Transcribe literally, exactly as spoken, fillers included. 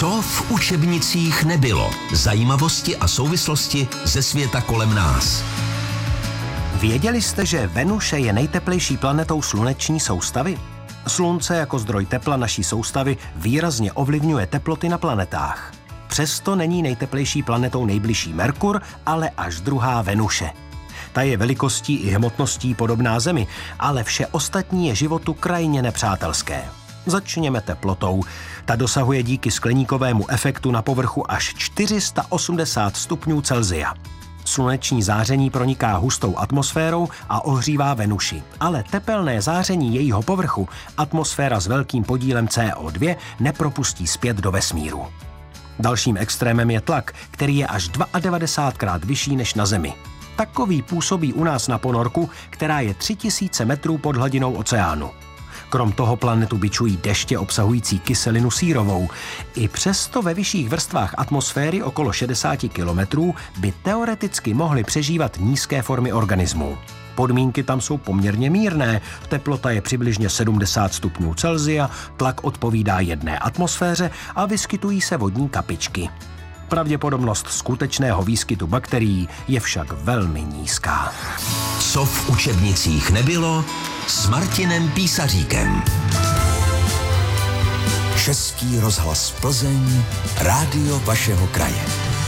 Co v učebnicích nebylo? Zajímavosti a souvislosti ze světa kolem nás. Věděli jste, že Venuše je nejteplejší planetou sluneční soustavy? Slunce jako zdroj tepla naší soustavy výrazně ovlivňuje teploty na planetách. Přesto není nejteplejší planetou nejbližší Merkur, ale až druhá Venuše. Ta je velikostí i hmotností podobná Zemi, ale vše ostatní je životu krajně nepřátelské. Začněme teplotou. Ta dosahuje díky skleníkovému efektu na povrchu až čtyři sta osmdesát stupňů Celsia. Sluneční záření proniká hustou atmosférou a ohřívá Venuši, ale tepelné záření jejího povrchu atmosféra s velkým podílem C O dva nepropustí zpět do vesmíru. Dalším extrémem je tlak, který je až devadesátdvakrát vyšší než na Zemi. Takový působí u nás na ponorku, která je tři tisíce metrů pod hladinou oceánu. Krom toho planetu bičují deště obsahující kyselinu sírovou. I přesto ve vyšších vrstvách atmosféry okolo šedesát kilometrů by teoreticky mohly přežívat nízké formy organismů. Podmínky tam jsou poměrně mírné, teplota je přibližně sedmdesát stupňů Celsia, tlak odpovídá jedné atmosféře a vyskytují se vodní kapičky. Pravděpodobnost skutečného výskytu bakterií je však velmi nízká. Co v učebnicích nebylo s Martinem Písaříkem. Český rozhlas Plzeň, rádio vašeho kraje.